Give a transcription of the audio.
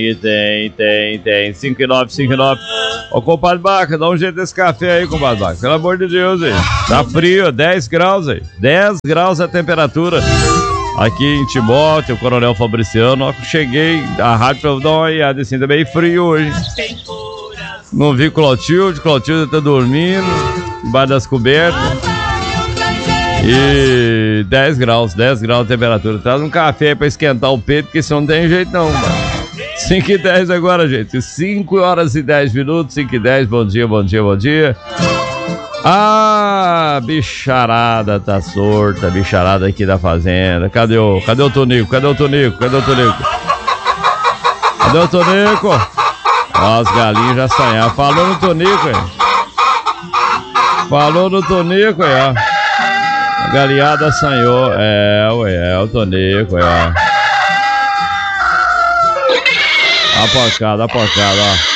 E tem. 5959. Ô, compadre Baca, dá um jeito desse café aí, compadre Baca. Pelo amor de Deus, aí. Tá frio, 10 graus aí. 10 graus a temperatura. Aqui em Timóteo, o Coronel Fabriciano. Ó, cheguei, a rádio pra eu dar uma olhada assim, tá bem frio hoje. Não vi Clotilde tá dormindo, embaixo das cobertas. E 10 graus de temperatura. Traz um café aí pra esquentar o peito, porque senão não tem jeito não, mano. 5h10 agora, gente. 5h10, 5h10. Bom dia. Ah, bicharada tá sorta, bicharada aqui da fazenda. Cadê o Tonico? Cadê o Tonico? Ó, as galinhas já sonharam. Falou no Tonico aí, ó. A galinhada sonhou. É o Tonico aí, ó. A porcada, ó.